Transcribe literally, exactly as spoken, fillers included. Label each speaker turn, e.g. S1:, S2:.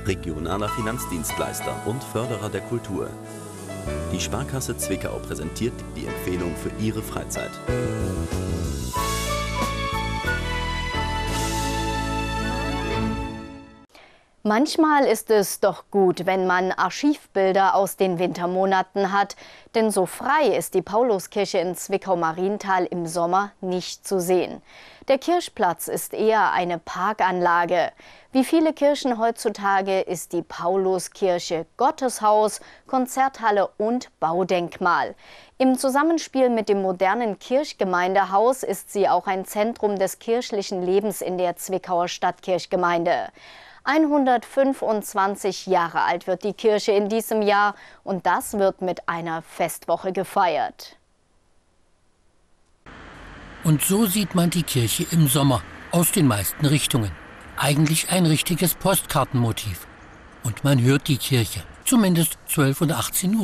S1: regionaler Finanzdienstleister und Förderer der Kultur. Die Sparkasse Zwickau präsentiert die Empfehlung für Ihre Freizeit.
S2: Manchmal ist es doch gut, wenn man Archivbilder aus den Wintermonaten hat, denn so frei ist die Pauluskirche in Zwickau-Marienthal im Sommer nicht zu sehen. Der Kirchplatz ist eher eine Parkanlage. Wie viele Kirchen heutzutage ist die Pauluskirche Gotteshaus, Konzerthalle und Baudenkmal. Im Zusammenspiel mit dem modernen Kirchgemeindehaus ist sie auch ein Zentrum des kirchlichen Lebens in der Zwickauer Stadtkirchgemeinde. hundertfünfundzwanzig Jahre alt wird die Kirche in diesem Jahr und das wird mit einer Festwoche gefeiert.
S3: Und so sieht man die Kirche im Sommer aus den meisten Richtungen. Eigentlich ein richtiges Postkartenmotiv. Und man hört die Kirche, zumindest zwölf und achtzehn Uhr.